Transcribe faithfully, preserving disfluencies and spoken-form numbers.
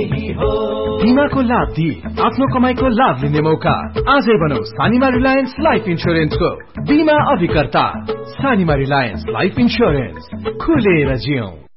यही हो। बीमाको लाभ दिई आफ्नो कमाईको लाभ लिने मौका। आजै बनाऊ सानीमा रिलायन्स लाइफ इन्स्योरेन्सको बीमा अभिकर्ता। सानीमा रिलायन्स लाइफ इन्स्योरेन्स, खुलेर जियौं।